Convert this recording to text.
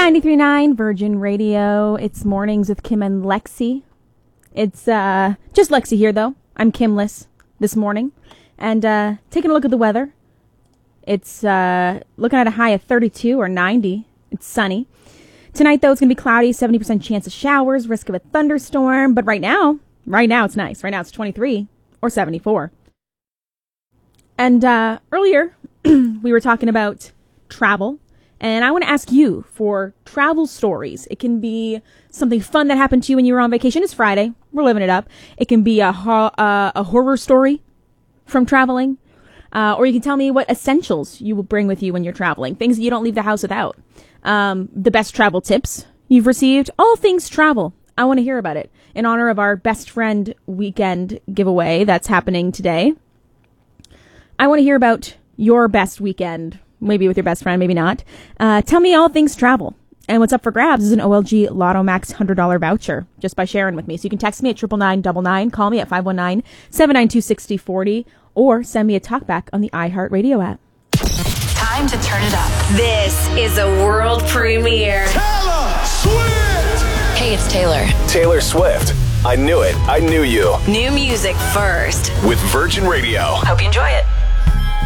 93.9 Virgin Radio. It's Mornings with Kim and Lexi. It's just Lexi here, though. I'm Kimless this morning. And taking a look at the weather. It's looking at a high of 32 or 90. It's sunny. Tonight, though, it's going to be cloudy, 70% chance of showers, risk of a thunderstorm. But right now it's nice. Right now it's 23 or 74. And earlier, we were talking about travel. And I want to ask you for travel stories. It can be something fun that happened to you when you were on vacation. It's Friday. We're living it up. It can be a horror story from traveling. Or you can tell me what essentials you will bring with you when you're traveling. Things that you don't leave the house without. The best travel tips you've received. All things travel. I want to hear about it. In honor of our best friend weekend giveaway that's happening today. I want to hear about your best weekend. Maybe with your best friend, maybe not. Tell me all things travel. And what's up for grabs is an OLG Lotto Max $100 voucher just by sharing with me. So you can text me at 99999, call me at 519-792-6040, or send me a talkback on the iHeartRadio app. Time to turn it up. This is a world premiere. Taylor Swift! Hey, it's Taylor. Taylor Swift. I knew it. I knew you. New music first. With Virgin Radio. Hope you enjoy it.